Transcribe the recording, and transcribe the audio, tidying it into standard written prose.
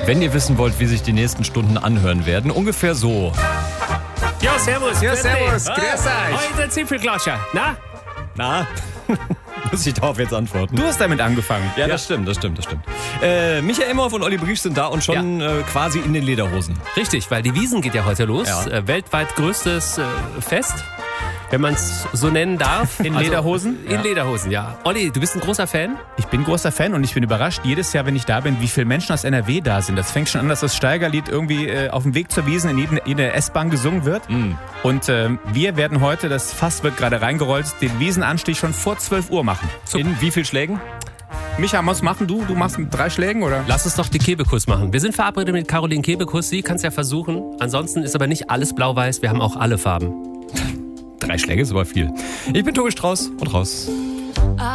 wenn ihr wissen wollt, wie sich die nächsten Stunden anhören werden. Ungefähr so. Ja, servus. Ja, grüß servus, dich. grüß euch. Heute Zipfelglascher. Na? Muss ich darauf jetzt antworten? Du hast damit angefangen. Ja, das stimmt. Michael Imhoff und Olli Briesch sind da und schon quasi in den Lederhosen. Richtig, weil die Wiesn geht ja heute los. Ja. Weltweit größtes Fest, wenn man es so nennen darf. In Lederhosen? In Lederhosen, ja. Olli, du bist ein großer Fan? Ich bin großer Fan und ich bin überrascht, jedes Jahr, wenn ich da bin, wie viele Menschen aus NRW da sind. Das fängt schon an, dass das Steigerlied irgendwie auf dem Weg zur Wiesn in jeder S-Bahn gesungen wird. Und wir werden heute, das Fass wird gerade reingerollt, den Wiesenanstich schon vor 12 Uhr machen. In wie viel Schlägen? Micha, was machen du? Du machst mit 3 Schlägen, oder? Lass uns doch die Kebekus machen. Wir sind verabredet mit Caroline Kebekus. Sie kann es ja versuchen. Ansonsten ist aber nicht alles blau-weiß. Wir haben auch alle Farben. 3 Schläge ist aber viel. Ich bin Tobi Strauß und raus.